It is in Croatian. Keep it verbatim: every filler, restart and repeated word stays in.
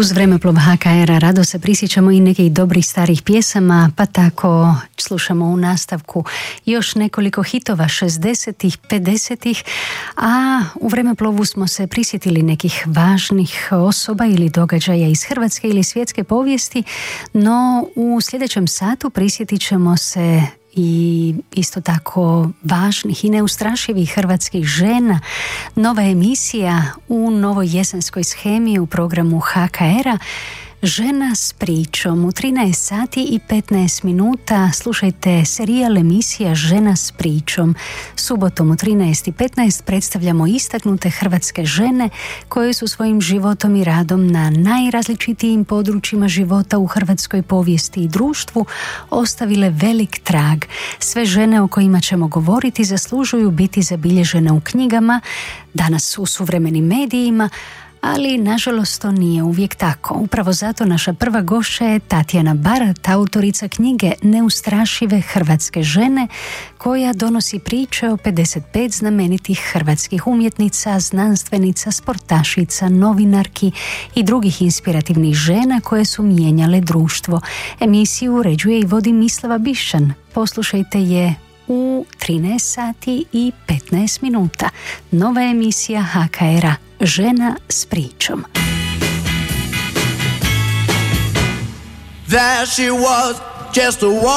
Uz vremeplov ha ka era rado se prisjećamo i nekih dobrih starih pjesama, pa tako slušamo u nastavku još nekoliko hitova šezdesetih, pedesetih, a u vremeplovu smo se prisjetili nekih važnih osoba ili događaja iz hrvatske ili svjetske povijesti, no u sljedećem satu prisjetit ćemo se i isto tako važnih i neustrašivih hrvatskih žena. Nova emisija u novoj jesenskoj shemi u programu ha ka era, Žena s pričom. U trinaest sati i petnaest minuta slušajte serijal emisija Žena s pričom. Subotom u trinaest i petnaest predstavljamo istaknute hrvatske žene koje su svojim životom i radom na najrazličitijim područjima života u hrvatskoj povijesti i društvu ostavile velik trag. Sve žene o kojima ćemo govoriti zaslužuju biti zabilježene u knjigama, danas u suvremenim medijima, ali nažalost to nije uvijek tako. Upravo zato naša prva gošća je Tatjana Barat, autorica knjige Neustrašive hrvatske žene, koja donosi priče o pedeset pet znamenitih hrvatskih umjetnica, znanstvenica, sportašica, novinarki i drugih inspirativnih žena koje su mijenjale društvo. Emisiju uređuje i vodi Mislava Bišćan. Poslušajte je u trinaest sati i petnaest minuta. Nova emisija ha ka era, Žena s pričom. There she was, just a